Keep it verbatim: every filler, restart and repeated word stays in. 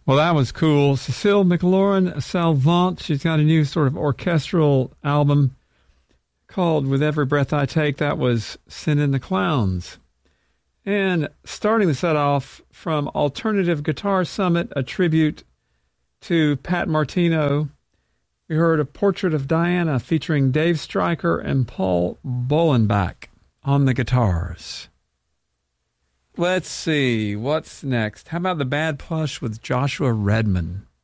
Well, that was cool. Cecile McLaurin Salvant, she's got a new sort of orchestral album called With Every Breath I Take. That was Sending the Clowns. And starting the set off from Alternative Guitar Summit, a tribute to Pat Martino, we heard A Portrait of Diana featuring Dave Stryker and Paul Bolenbach on the guitars. Let's see, what's next? How about The Bad Plush with Joshua Redman?